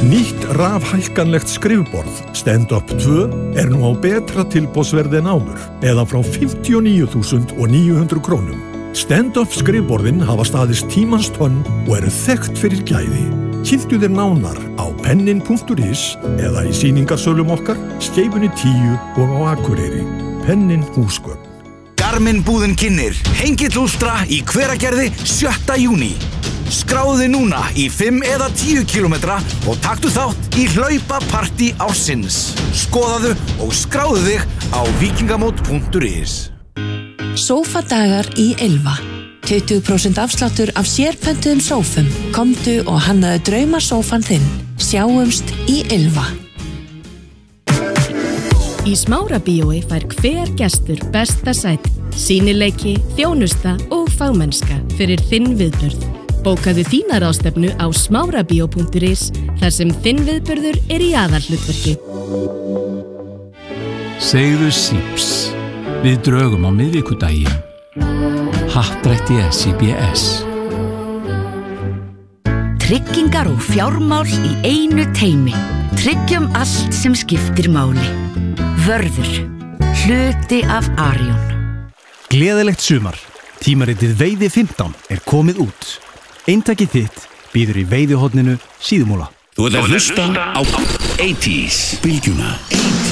Nýtt rafhækkanlegt skrifborð Stand-up 2 nú á betra tilboðsverði en áður, eða frá 59.900 krónum. Stand-up skrifborðin hafa staðist tímans tönn og eru þekkt fyrir gæði. Kynntu þér nánar á pennin.is eða í sýningarsölum okkar, Skeifunni 10 og á Akureyri. Pennin húsgögn. Garmin búðin kynnir Hengill Ultra í Hveragerði 7. júní. Skráðu núna í 5 eða 10 kilometra og taktu þátt í hlaupapartí ársins. Skoðaðu og skráðu þig á vikingamót.is. Sófadagar í Ylva. 20% afsláttur af sérpöntuðum sófum. Komdu og hannaðu draumasófan þinn. Sjáumst í Ylva. Í Smárabíói fær hver gestur besta sæti, sýnileiki, þjónusta og fagmennska fyrir þinn viðburð. Bókaðu þína ráðstefnu á smárabíó.is þar sem þinn viðburður í aðalhlutverki. Segðu síps. Við drögum á miðvikudaginn. Happdrætti SIBS. Tryggingar og fjármál í einu teymi. Tryggjum allt sem skiptir máli. Vörður. Hluti af Arion. Gleðilegt sumar. Tímaritið Veiði 15 komið út. Eintakið þitt býður í veiðihorninu Síðumúla. Þú ert að hlusta á 80s Bylgjuna.